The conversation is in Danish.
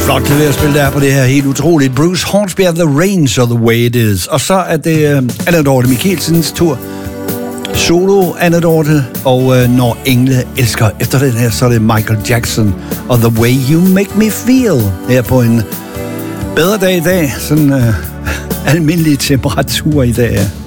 Flot klaverspil der på det her helt utroligt. Bruce Hornsby, The Range of the Way It Is. Og så er det Anna Dorte Mikkelsens tur. Solo Anna Dorte. Og Når Engle Elsker. Efter den her, så er det Michael Jackson og The Way You Make Me Feel. Her på en bedre dag i dag. Sådan almindelig temperatur i dag.